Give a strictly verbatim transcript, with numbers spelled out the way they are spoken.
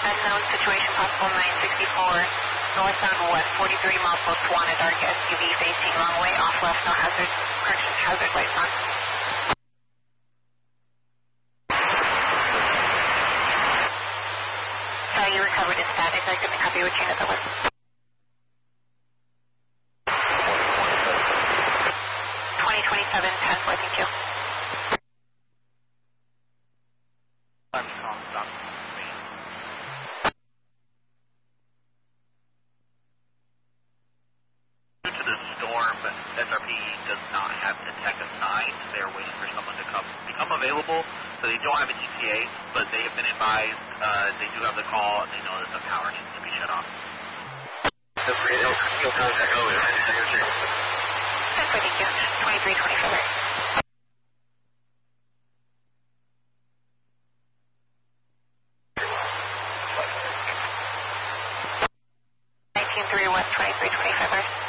Unknown situation possible nine sixty-four. Northbound west forty-three miles post one, a dark S U V facing wrong way, off left, no hazard, correction, hazard lights on. Sorry, you recovered in static. I couldn't copy what unit that was. twenty twenty-seven, ten four, thank you. Armstrong, stop. Due to the storm, S R P does not have the tech assigned. They're waiting for someone to come become available. So they don't have an E T A, but they have been advised. Uh, they do have the call, and they know that the power needs to be shut off. Feel free to you'll contact over. ten four, thank you. twenty-three twenty-four. nineteen three west, twenty-three twenty-five.